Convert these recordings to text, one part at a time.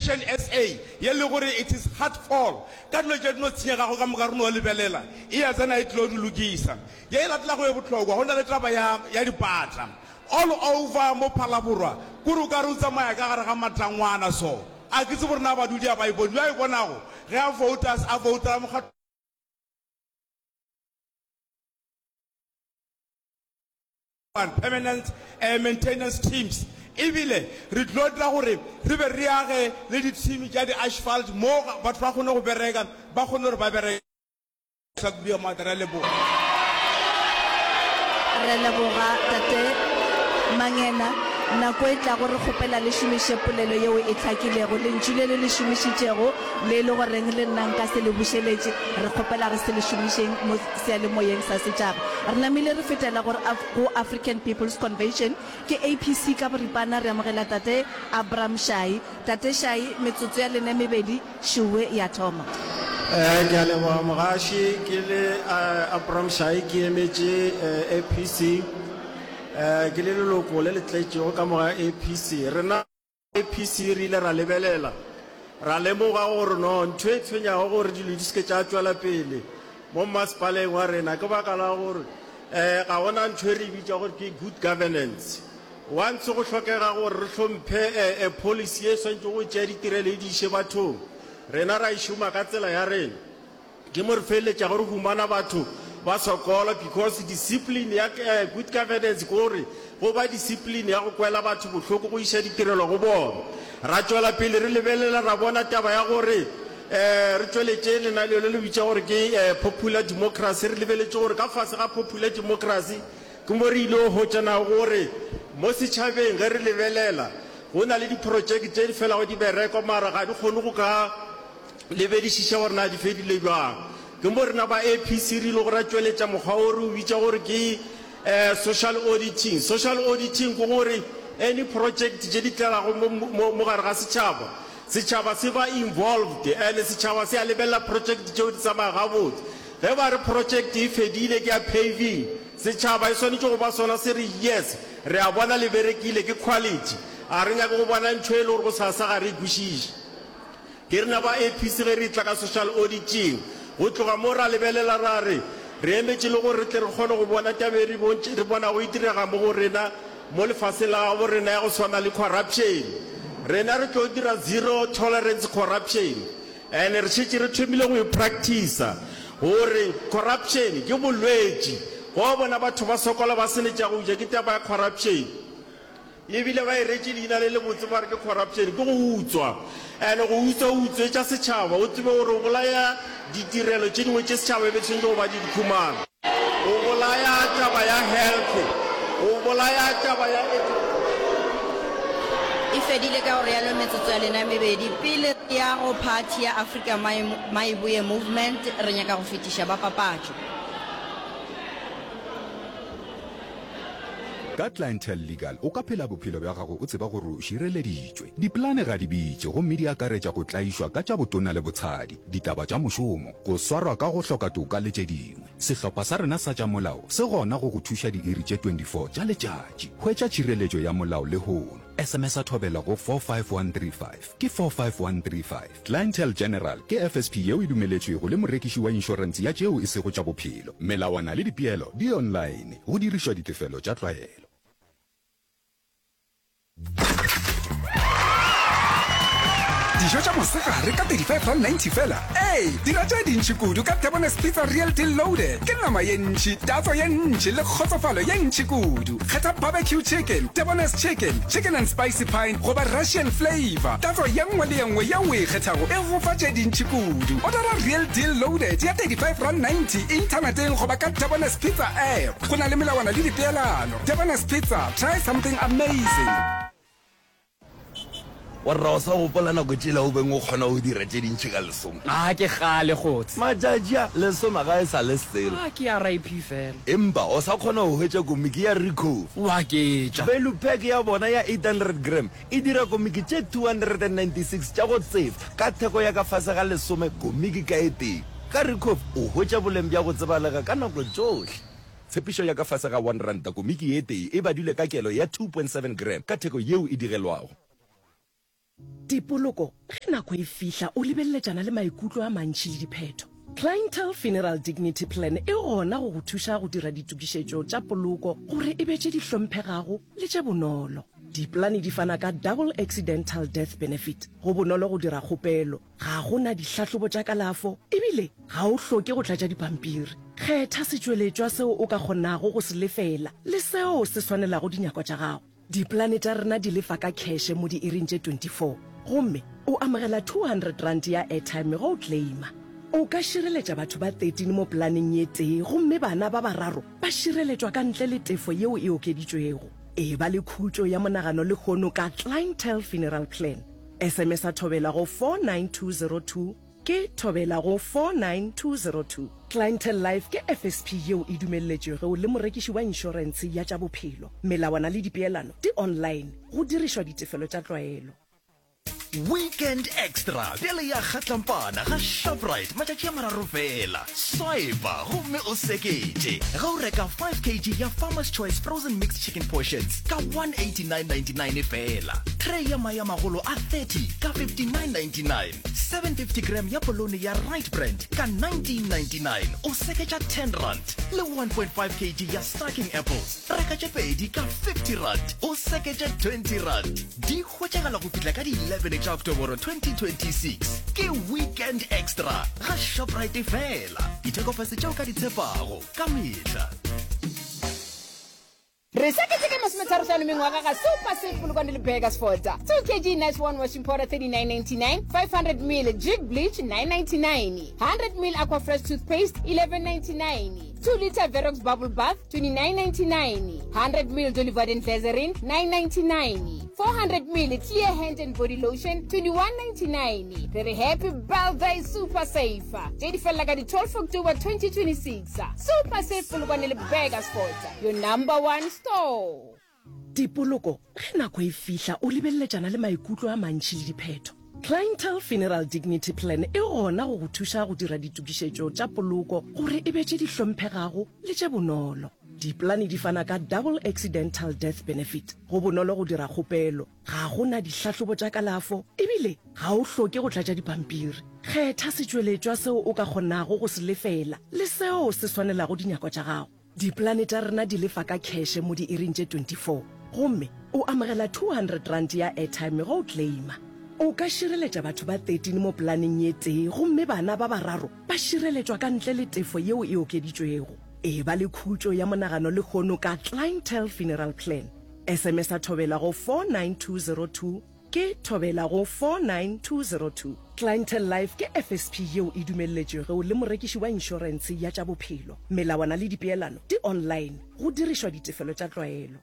Vision SA ye le gore it is heartful ka dilo tše dino tshenyega go ka moka reno wa lebelela e ya tsena e tlo di lokisa ye e latela go ye bohlokwa go na le taba ya dipatla all over mo Phalaborwa kuru ka re o tsamaya ka gare ga matangwana so a ke tse gore na badudi a ba e bone ba e bonago ge a voters a votera mokgatlo permanent maintenance teams ebile re tlotla gore re be re age le di-team tša di-asphalt mo batho ba kgone go bereka ba kgone gore ba bereka re leboga tate Mangena nako e tla gore kgopela le šomiše polelo yeo e tlhakilego le ntšhile le šomišitšego le le goreng le nnang ka se le bušeletše re kgopela re se le šomišeng mo sealemoyeng sa setšhaba re namile re fetela gore go African People's Convention ke APC ka boripana re amogela tate Abraham Shai tate Shai metsotso ya lene mebedi šowe ya thoma ke a leboga mogaši ke le Abraham Shai ke emetše APC ke le leloko le le tletšego ka moga APC rena APC re ile ra lebelela ra lemoga gore no ntho e tshwenyago gore dilo di seke tša tšwela pele mo masepaleng wa rena ke baka la gore ga gona ntho e re bitša gore ke good governance wa ntse go tlhokega gore re hlomphe policy e swantse go tšea ditirelo e di iše bathong rena ra išoma ka tsela ya rena ke mo re feleletša gore humana batho ba sokola because discipline ya good governance gore go ba discipline ya go kwela batho bohloko go iša ditirelo go bona ra tšwela pele re lebelela ra bona taba ya gore re tšweletše lenaneo le le bitša gore ke popular democracy re lebeletše gore ka fase ga popular democracy ke mo re ile go hotsana gore mo setšhabeng ge re lebelela go na le diprojeke tše di felago di bereko mara ga di kgone go ka lebedišiša gore na di fedile bjang ke mo rena ba APC re ile go ra tšweletša mokgwa o re o bitša gore ke social auditing ke gore any project tše di tlelago mo gare ga setšhaba se ba involved and setšhaba se a lebelela project tšeo di tsamaya gabotse ge ba re project e fedile ke ya paving setšhaba e swanetše go ba sona se re yes re a bona le berekile ke quality a re nyake go bona ntho e le gore go sasa ga re ikwešiše ke rena ba APC ge re tla ka social auditing go tloga mo ra lebelela ra re emetše le gore re tle re kgone go bona tabe re bona go itirega mo go rena mo lefaseng la gabo rena ya go swana le corruption rena re tlo dira zero tolerance corruption and re šetše re thomile go e practice gore corruption ke bolwetši go bona batho ba sokola ba senetša go ja ke taba ya corruption ebile ba e retše leina le le botse ba re ke corruption ke go utswa and go utswetša setšhaba o tsebe gore o bolaya ditirelo tše dingwe tše setšhaba e be tshwentse go ba di dikhumana o bolaya taba ya health o bolaya taba ya e fedile ka gore yalo metsotso ya lena mebedi pele ya go party ya Africa Maibuye movement re nyaka go fetiša ba papatšo ka Clientele Legal o ka phela bophelo bja gago o tseba gore o šireleditšwe diplane ga di bitše gomme di akaretša go tlaišwa ka tša botona le botshadi ditaba tša mošomo go swarwa ka go hloka toka le tše dingwe sehlopha sa rena sa tša molao se gona go go thuša diiri tše 24 tša letšatši hwetša tšhireletšo ya molao le hono SMS a thobela go 45135 ke 45135 Clientele General ke FSP yeo e dumeletšwego le morekiši wa inšorense ya tšeo e sego tša bophelo melawana le dipeelo di online go dirišwa ditefelo tša tlwaelo dijo tša mosegare ka 35.90 fela dira tša dintši kudu ka Durban's Pizza Real Deal Loaded ke nama ye ntši tatso ye ntši le kgotsofalo ye ntši kudu kgetha barbecue chicken Durban's chicken and spicy pine goba Russian flavor tatso ye nngwe le ye nngwe ya o e kgethago e go fa tše dintši kudu ordera Real Deal Loaded ya 35.90 inthaneteng goba ka Durban's Pizza app go na le melawana le dipeelano Durban's Pizza, try something amazing wa rosa go pola nako tšela o beng o kgona go dira tše dintšhi ka lesoma ke gale gotse matšatšia lesoma ga e sa le selo ke ya rip fela empa o sa kgona go hwetša komiki ya recof wa ketša value pack ya bona ya 800 gram e dira komiki tše 296 tša go tsefa ka theko ya ka fase ga lesome komiki ka eteng ka recof o hwetša boleng bja go tsebalega ka nako tšohle tshepišo ya ka fase ga 1 ranta komiki e tee e badile ka kelo ya 2.7 gram ka theko yeo e digelwago Tipoloko ge nako e fihla o lebeletsana le maikutlo a mantši le dipheto. Clientele Funeral Dignity Plan e gona go go thuša go dira ditukišetšo tša poloko gore e betše di hlomphegago le tše bonolo. Diplane di fana ka double accidental death benefit go bonolo go dira kgopelo, ga gona dihlahlobo tša kalafo ebile ga o hloke go tlatša dipampiri. Kgetha setšweletšwa seo o ka kgonago go se lefela le seo se swanelago dinyako tša gago. Diplane tša rena di lefa ka cash mo diiring tše 24 gomme o amogela 200 rand ya airtime go claima. O ka šireletša batho ba 13 mo planeng ye tee gomme bana ba bararo ba šireletšwa ka ntle le tefo yeo e okeditšwego. E ba le khutšo ya monagano le kgono ka Clientele Funeral Plan. SMS a thobela go 49202 ke thobela go 49202. Clientele Life ke FSP yeo e dumelletšwego le morekiši wa insurance ya tša bophelo. Melawana le dipeelano di online go dirišwa ditefelo tša tlwaelo. Weekend Extra bjale ya kgatlampana ga Shoprite matšatši a mararo fela. Swipe gomme o seketše ga o reka 5 kg ya Farmer's Choice frozen mixed chicken portions ka 189.99 fela. Tray ya maya magolo a 30 ka 59.99. 750 gram ya polone ya Right Brand ka 19.99. O seketša 10 rand. Le 1.5 kg ya stacking apples reka tše pedi ka 50 rand. O seketša 20 rand. Di hwetšagala go fitla ka di 11 October 2026 ke Weekend Extra ga Shoprite fela. Dithekofase tšeo ka di tshepago ka mehla. Re saketse ke masometharo mengwaga ga Super Safe Polokwane le Burgersfort. 2 kg nice one washing powder 39.99, 500 ml jig bleach 9.99, 100 ml aqua fresh toothpaste 11.99, 2 liter Verox bubble bath 29.99, 100 ml Jolly Glycerin 9.99, 400 ml clear hand and body lotion 21.99. Very happy birthday Super Safe. Jadi fella ka di 12 October 2026. Super Safe Polokwane le Burgersfort, your number one store. Tipoloko ge nako e fihla o lebelletšana le maikutlo a mantši le dipheto. Clientele Funeral Dignity Plan e gona go go thuša go dira ditukišetšo tša poloko gore e betše di hlomphegago le tše bonolo. Diplane di fana ka double accidental death benefit go bonolo go dira kgopelo, ga gona dihlahlobo tša kalafo ebile ga o hloke go tlatša dipampiri. Kgetha setšweletšwa seo o ka kgonago go se lefela le seo se swanelago dinyako tša gago. Diplane tša rena di lefa ka cash mo diiring tše 24 gomme o amogela 200 rand ya airtime go claima. O ka šireletša batho ba 13 mo planeng ye tee gomme bana ba bararo ba šireletšwa ka ntle le tefo yeo e okeditšwego. E ba le khutšo ya monagano le kgono ka Clientele Funeral Plan. SMS a thobela go 49202 ke thobela go 49202. Clientele Life ke FSP yeo e dumelletšwego le morekiši wa insurance ya tša bophelo. Melawana le dipeelano di online go dirišwa ditefelo tša tlwaelo.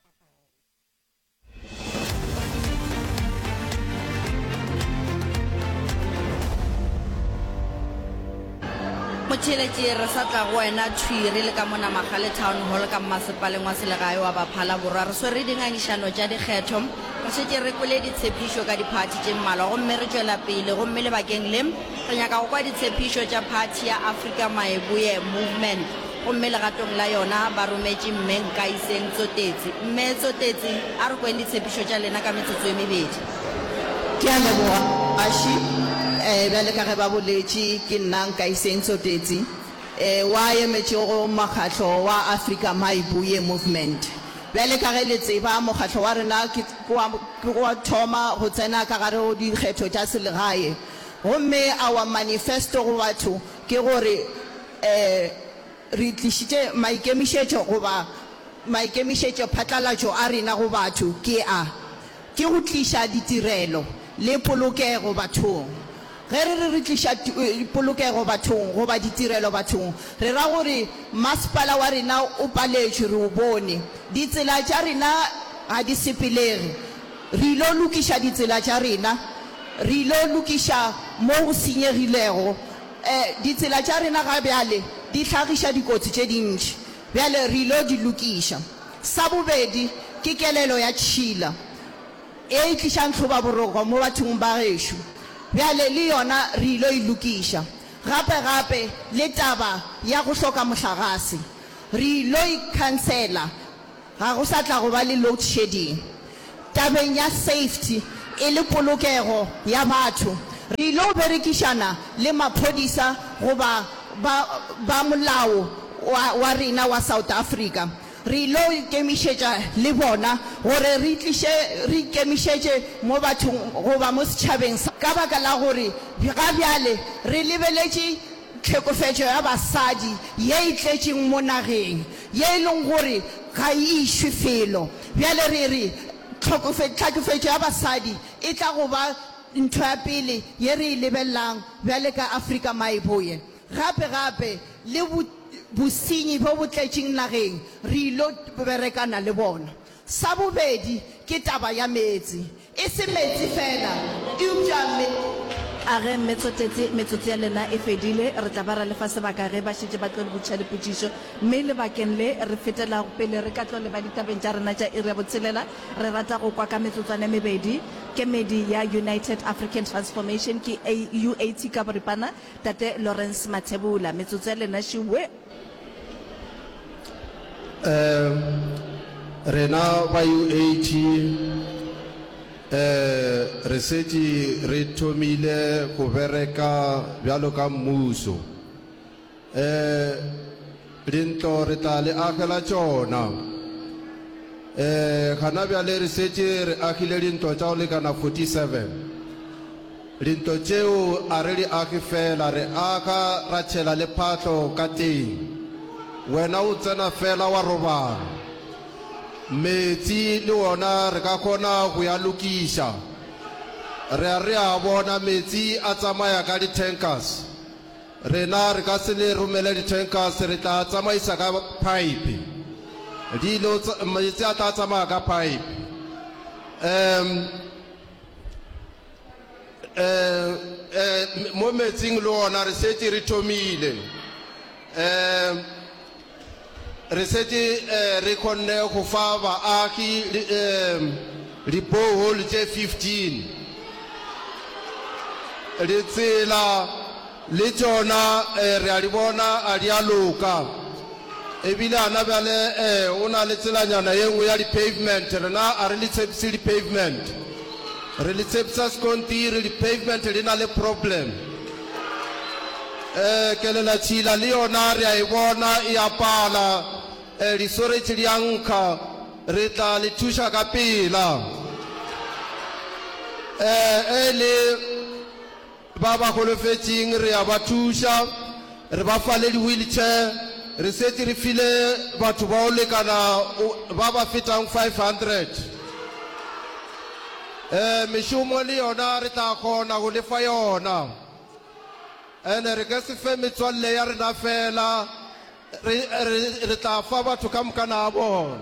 Mocheletše re sa tla go wena thwiri le ka mona Magale Town Hall ka masepaleng wa selegae wa Baphala Borwa. Re swere dingangišano tša dikgetho, re šetše re kwele ditshepišo ka diphathi tše mmalwa gomme re tšwela pele gomme lebakeng le re nyaka go kwa ditshepišo tša phathi ya Africa Maibuye Movement gomme legatong la yona ba rometše mme Nkaiseng Tsotetsi. Mme Tsotetsi a re kweng ditshepišo tša lena ka metsotso e mebedi. Ke a leboga Ashi. Bjale ka ge ba boletše ke nna Nkaiseng Tsotetsi wa emetšego mokgatlo wa Africa Maibuye Movement. Bjale ka ge le tseba mokgatlo wa rena ke wa thoma go tsena ka gare go dikgetho tša selegae gomme our manifesto go batho ke gore re tlišitše maikemišetšo goba maikemišetšo phatlalatšo a rena go batho ke go tliša ditirelo le polokego bathong. Ge re tliša polokego bathong goba ditirelo bathong re ra gore masepala wa rena o paletšwe re o bone ditsela tša rena ga di sepelege. Re ilo lokiša ditsela tša rena, re ilo lokiša mo go senyegilego. Ditsela tša rena ga bjale di hlagiša dikotsi tše dintši, bjale re ilo di lokiša. Sa bobedi ke kelelo ya tšhila e tlišang tlhobaboroko mo bathong ba gešo, bjale le yona re ilo e lokiša. Gape le taba ya go hloka mohlagase re ilo e cancela, ga go sa tla go ba le load shedding. Tabeng ya safety e le polokego ya batho re ilo berekishana le maphodisa goba ba molao wa rena wa South Africa re lo ikemišetša le bona gore re ikemišetše mo bathong goba mo setšhabeng ka baka la gore ga bjale re lebeletše tlhekofetšo ya basadi ye e tletšeng mo nageng ye e leng gore ga e išwe felo bjale re re tlhekofetšo ya basadi e tla go ba ntho ya pele ye re e lebelelang bjale ka Afrika Maiboye gape le bosenyi bo bo tletšeng nageng re ilo berekana le bona sa bobedi ke taba ya metsi e se metsi fela a ge metsotso ya lena e fedile re tla ba ra lefa sebaka ge ba šetše ba tlo le botšha dipotšišo mme lebakeng le re fetela pele re ka tlo leba ditabeng tša rena tša iri ya botshelela re rata go kwa ka metsotswana mebedi kemedi ya United African Transformation ke UAT ka boripana tate Lawrence Mathebula metsotso ya lena šiwe rena ba UAT re setse re thomile go bereka bjalo ka mmuso dintlo re tla le agela tšona gana bjale re setse re agile dintlo tša go lekana 47 dintlo tšeo a re di age fela re aga ra tšhela le phatlo ka teng wena o tsena fela wa robala metsi le wona re ka kgona go ya lokiša re a bona metsi a tsamaya ka di-tankers rena re ka se le romele di-tankers re tla tsamaisa ka pipe dilo metsi a tla tsamaya ka pipe mo metsing le wona re setse re thomile re setse re kgonne go fa baagi di-borehole tše 15 ditsela le tšona re a di bona a di a loka ebile ana bjale o na le tselanyana ye nngwe ya di-pavement rena a re le tshepise di-pavement re le tshepisa sekontiri di-pavement di na le problem kelela tšhila le yona re a e bona e a pala disoretše di a nkga re tla le thuša ka pela le ba ba golofetšeng re a ba thuša re ba fa le di-wheelchair re setse re file batho ba o lekana ba ba fetang 500 mešomo le yona re tla kgona go lefa yona ene re ka se fe metswalle ya rena fela re tla fa batho ka mokana a bona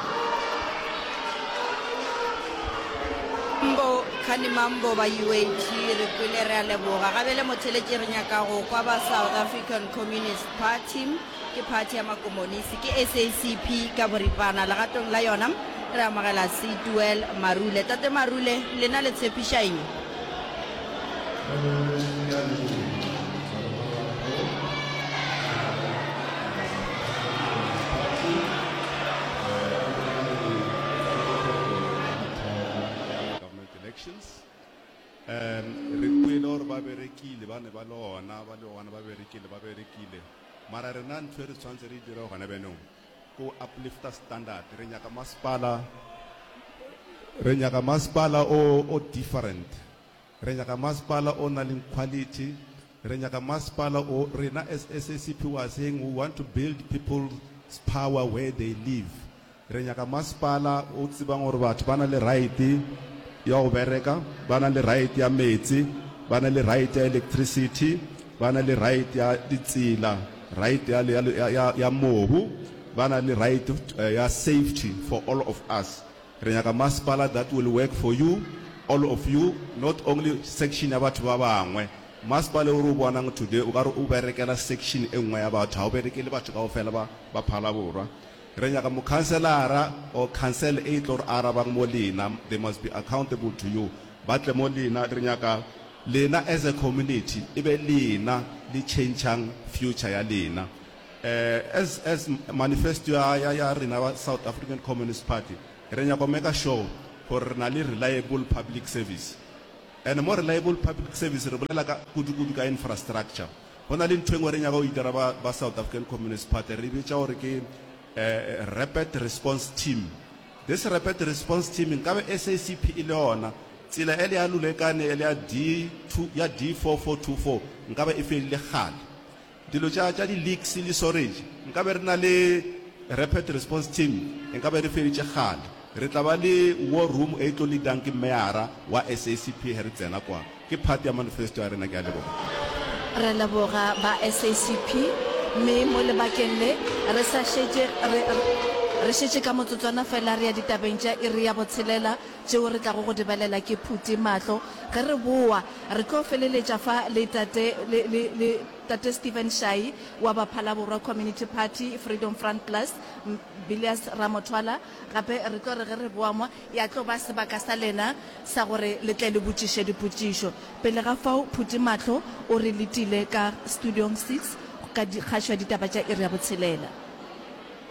mbo khanimambo ba UAT re kwele re a leboga gabe le motheletše re nyaka go kwa ba South African Communist Party ke party ya makomonisi ke SACP ka boripana legatong la yona re amogela Situel Marule tate Marule lena le tshepiša eng re kwele gore ba berekile ba ne ba le ona ba berekile mara rena ntho e re tshwanetse re dire gona benong ko uplifter standard re nyaka masepala o different re nyaka masepala o na leng quality re nyaka masepala o rena as SACP was saying we want to build people's power where they live re nyaka masepala o tsebang gore batho ba na le right ya go bereka ba na le right ya metsi ba na le right ya electricity ba na le right ya ditsela right ya mobu ba na le right ya safety for all of us re nyaka masepala that will work for you all of you not only section ya batho ba bangwe masepala o re o bonang today o ka re o berekela section e nngwe ya batho ga o berekele batho ka go fela ba phala borwa re nyaka mokhanselara or council e tlo re arabang mo lena they must be accountable to you batle mo lena re nyaka lena as a community e be lena le changeang future ya lena as manifesto ya rena South African Communist Party re nyaka make sure gore re na le reliable public service and more reliable public service re bolela ka kudu ka infrastructure hona le ntwe ngwe re nya go itara ba South African Communist Party re bitsa gore ke rapid response team. This rapid response team nkabe SACP ile ona tsela ele ya lulekane ele ya D4424 nkabe e felile gale dilo tsa di leaks le storage nkabe re na le rapid response team nkabe re felile gale re tla ba le war room e tlo le danki mayara wa SACP re tsena kwa ke part ya manifesto ya rena ke a leboga re leboga ba SACP me mo le bakeng le re sa shetse re shetse ka motsotswana fela re ya ditabeng tša iri ya botshelela tšeo re tla go debelela ke Phuti Mahlo ge re boa re tlo feleletša fa le tate Stephen Shai wa Baphalaborwa Community Party Freedom Front Plus Bilias Ramothwala gape re tlo re ge re boa mo ya tlo ba sebaka sa lena sa gore le tle le botšiše dipotšišo pele ga fao Phuti Mahlo o re letile ka Studio 6 ka dikgašwa ditaba tša iri ya botshelela